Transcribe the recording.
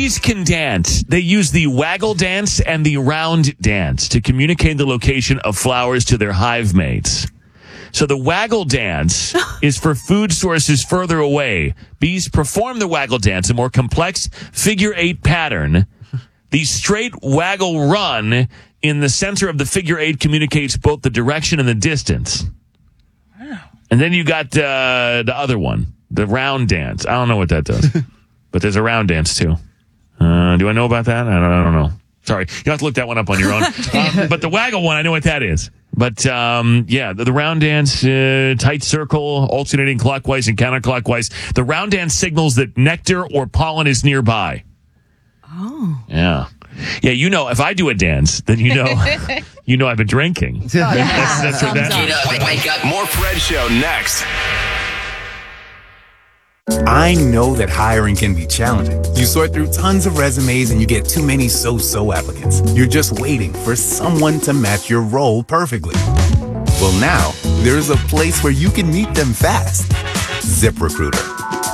bees can dance. They use the waggle dance and the round dance to communicate the location of flowers to their hive mates. So the waggle dance is for food sources further away. Bees perform the waggle dance, a more complex figure 8 pattern. The straight waggle run in the center of the figure 8 communicates both the direction and the distance. Wow. And then you got the other one, the round dance. I don't know what that does, but there's a round dance too. Do I know about that? I don't know. Sorry. You'll have to look that one up on your own. But the waggle one, I know what that is. But, the round dance, tight circle, alternating clockwise and counterclockwise. The round dance signals that nectar or pollen is nearby. Oh. Yeah. Yeah, if I do a dance, then I've been drinking. That's what that is. Wake up. More Fred Show next. I know that hiring can be challenging. You sort through tons of resumes and you get too many so-so applicants. You're just waiting for someone to match your role perfectly. Well, now, there's a place where you can meet them fast. ZipRecruiter.